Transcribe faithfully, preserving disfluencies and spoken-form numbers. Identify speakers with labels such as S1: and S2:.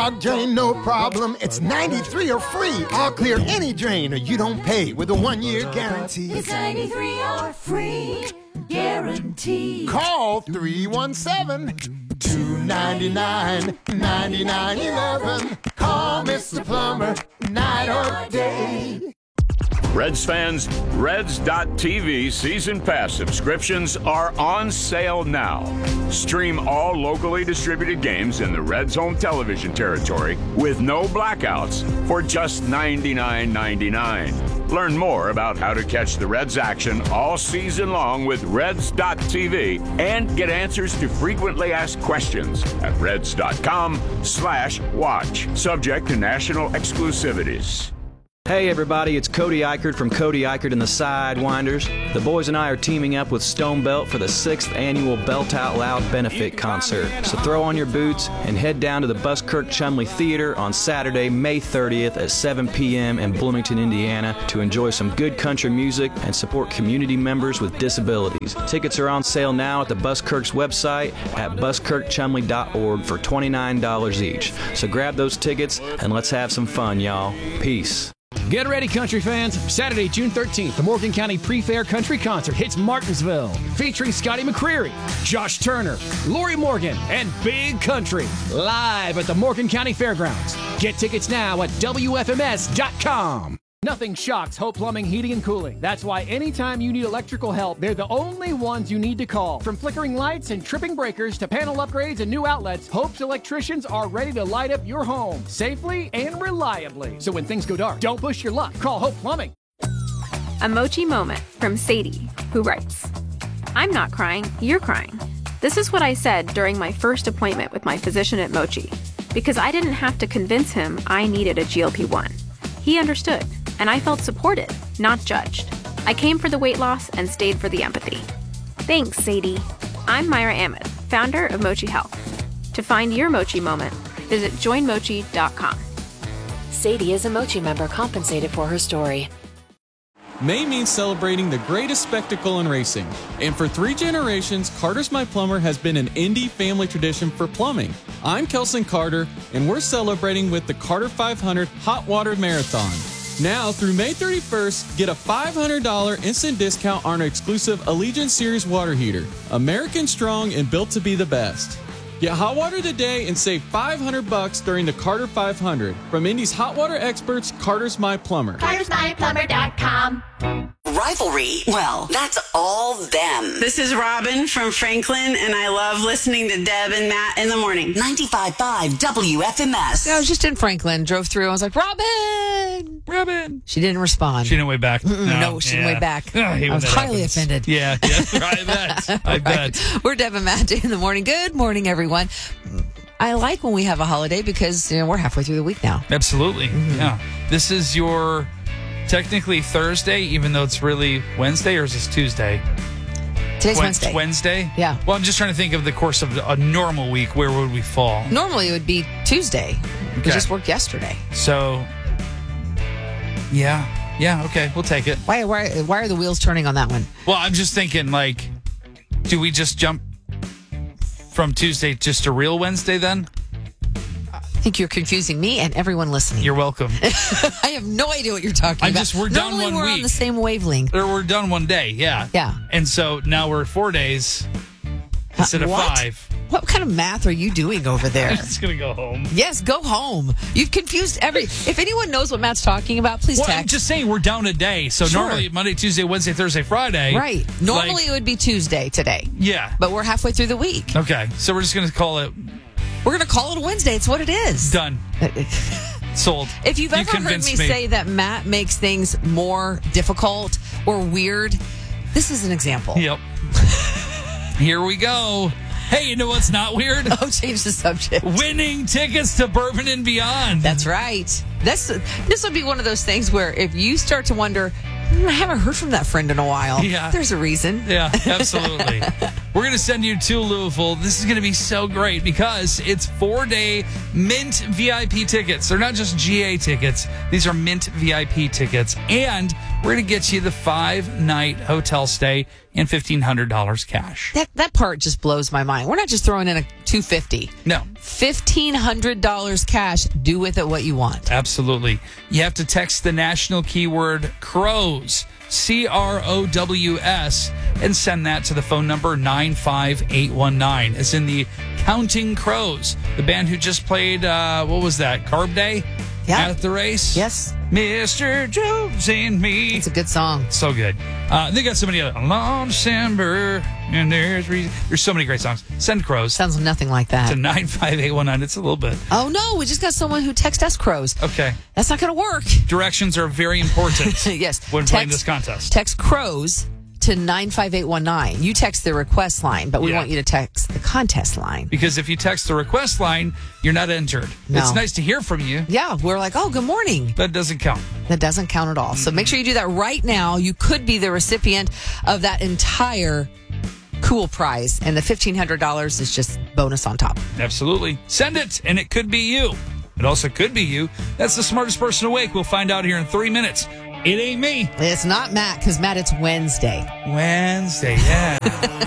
S1: clogged drain, no problem. It's ninety-three or free. I'll clear any drain or you don't pay with a one-year guarantee.
S2: It's ninety-three or free guarantee.
S1: Call three one seven, two nine nine, nine nine one one. Call Mister Plumber night or day.
S3: Reds fans, Reds dot T V season pass subscriptions are on sale now. Stream all locally distributed games in the Reds home television territory with no blackouts for just ninety-nine ninety-nine. Learn more about how to catch the Reds action all season long with Reds dot T V and get answers to frequently asked questions at Reds dot com slash watch. Subject to national exclusivities.
S4: Hey everybody, it's Cody Eichert from Cody Eichert and the Sidewinders. The boys and I are teaming up with Stone Belt for the sixth annual Belt Out Loud benefit concert. So throw on your boots and head down to the Buskirk Chumley Theater on Saturday, May thirtieth at seven p.m. in Bloomington, Indiana to enjoy some good country music and support community members with disabilities. Tickets are on sale now at the Buskirk's website at buskirk chumley dot org for twenty-nine dollars each. So grab those tickets and let's have some fun, y'all. Peace.
S5: Get ready, country fans. Saturday, June thirteenth, the Morgan County Pre-Fair Country Concert hits Martinsville, featuring Scotty McCreery, Josh Turner, Lori Morgan, and Big Country, live at the Morgan County Fairgrounds. Get tickets now at W F M S dot com. Nothing shocks Hope Plumbing, Heating, and Cooling. That's why anytime you need electrical help, they're the only ones you need to call. From flickering lights and tripping breakers to panel upgrades and new outlets, Hope's electricians are ready to light up your home safely and reliably. So when things go dark, don't push your luck. Call Hope Plumbing.
S6: A Mochi moment from Sadie, who writes, I'm not crying, you're crying. This is what I said during my first appointment with my physician at Mochi, because I didn't have to convince him I needed a G L P one. He understood, and I felt supported, not judged. I came for the weight loss and stayed for the empathy. Thanks, Sadie. I'm Myra Ahmed, founder of Mochi Health. To find your Mochi moment, visit join mochi dot com.
S7: Sadie is a Mochi member compensated for her story.
S8: May means celebrating the greatest spectacle in racing. And for three generations, Carter's My Plumber has been an Indy family tradition for plumbing. I'm Kelson Carter, and we're celebrating with the Carter five hundred Hot Water Marathon. Now, through May thirty-first, get a five hundred dollars instant discount on our exclusive Allegiant Series water heater. American strong and built to be the best. Get hot water today and save five hundred bucks during the Carter five hundred. From Indy's hot water experts, Carter's My Plumber.
S2: Carters My Plumber dot com.
S9: Rivalry, well, that's all them.
S10: This is Robin from Franklin, and I love listening to Deb and Matt in the morning.
S9: ninety-five point five W F M S.
S11: Yeah, I was just in Franklin, drove through, I was like, Robin!
S12: Robin!
S11: She didn't respond.
S12: She didn't wave back.
S11: No, no she
S12: yeah.
S11: didn't wave back.
S12: Oh,
S11: I, I was highly
S12: happens.
S11: offended.
S12: Yeah, yeah, I bet. I bet.
S11: Right. We're Deb and Matt in the morning. Good morning, everyone. I like when we have a holiday because, you know, we're halfway through the week now.
S12: Absolutely.
S11: Mm-hmm.
S12: Yeah. This is your technically Thursday, even though it's really Wednesday, or is this Tuesday?
S11: Today's
S12: Wed-
S11: Wednesday.
S12: Wednesday?
S11: Yeah.
S12: Well, I'm just trying to think of the course of a normal week. Where would we fall?
S11: Normally it would be Tuesday. We
S12: Okay.
S11: just worked yesterday.
S12: So, yeah. Yeah, okay. We'll take it.
S11: Why, why, why are the wheels turning on that one?
S12: Well, I'm just thinking, like, do we just jump from Tuesday just to real Wednesday then?
S11: I think you're confusing me and everyone listening.
S12: You're welcome.
S11: I have no idea what you're talking
S12: I'm
S11: about.
S12: just, we're done
S11: Normally
S12: one
S11: we're
S12: week.
S11: on the same wavelength.
S12: Or we're done one day, yeah.
S11: Yeah.
S12: And so now we're four days instead of
S11: what?
S12: five.
S11: What kind of math are you doing over there?
S12: I'm just going to go home.
S11: Yes, go home. You've confused every... If anyone knows what Matt's talking about, please
S12: Well,
S11: text.
S12: I'm just saying we're down a day. So
S11: Sure.
S12: normally Monday, Tuesday, Wednesday, Thursday, Friday.
S11: Right. Normally
S12: like,
S11: it would be Tuesday today.
S12: Yeah.
S11: But we're halfway through the week.
S12: Okay. So we're just going to call it
S11: We're going to call it a Wednesday. It's what it is.
S12: done. Sold.
S11: If you've
S12: You
S11: ever heard me,
S12: convinced me.
S11: say that Matt makes things more difficult or weird, this is an example.
S12: Yep. Here we go. Hey, you know what's not weird?
S11: Oh, change the subject.
S12: Winning tickets to Bourbon and Beyond.
S11: That's right. That's this would be one of those things where if you start to wonder, hmm, I haven't heard from that friend in a while.
S12: Yeah.
S11: There's a reason.
S12: Yeah, absolutely. We're going to send you to Louisville. This is going to be so great because it's four-day Mint V I P tickets. They're not just G A tickets. These are Mint V I P tickets. And we're going to get you the five-night hotel stay and fifteen hundred dollars cash.
S11: That that part just blows my mind. We're not just throwing in a two hundred fifty dollars.
S12: No.
S11: fifteen hundred dollars cash. Do with it what you want.
S12: Absolutely. You have to text the national keyword CROWS, C R O W S, and send that to the phone number nine five eight one nine. As in the Counting Crows, the band who just played, uh, what was that, Carb Day?
S11: Yeah.
S12: At the race?
S11: Yes.
S12: Mister Jones and me.
S11: It's a good song.
S12: So good. Uh, they got so many other, Long December, and there's reason. There's so many great songs. Send Crows.
S11: Sounds nothing like that.
S12: To nine five eight one nine. It's a little bit.
S11: Oh, no. We just got someone who texted us Crows.
S12: Okay.
S11: That's not going to work.
S12: Directions are very important.
S11: Yes.
S12: When
S11: text,
S12: playing this contest.
S11: Text Crows to nine five eight one nine. You text the request line, but we
S12: Yeah.
S11: want you to text the contest line.
S12: Because if you text the request line, you're not entered.
S11: No.
S12: It's nice to hear from you.
S11: Yeah, we're like, oh, good morning.
S12: That doesn't count.
S11: That doesn't count at all. So make sure you do that right now. You could be the recipient of that entire cool prize, and the fifteen hundred dollars is just bonus on top.
S12: Absolutely. Send it, and it could be you. It also could be you. That's the smartest person awake. We'll find out here in three minutes. It ain't me.
S11: It's not Matt, because Matt, it's Wednesday.
S12: Wednesday, yeah.